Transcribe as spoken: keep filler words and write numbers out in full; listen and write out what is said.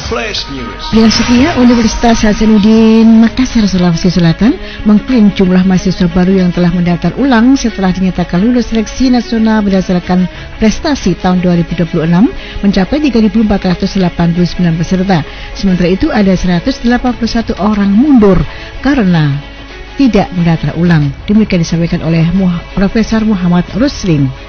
Flash News. Dengan setia, Universitas Hasanuddin Makassar, Sulawesi Selatan mengklaim jumlah mahasiswa baru yang telah mendaftar ulang setelah dinyatakan lulus seleksi nasional berdasarkan prestasi tahun dua ribu dua puluh enam mencapai tiga ribu empat ratus delapan puluh sembilan peserta. Sementara itu ada seratus delapan puluh satu orang mundur karena tidak mendaftar ulang. Demikian disampaikan oleh Profesor Muhammad Ruslim.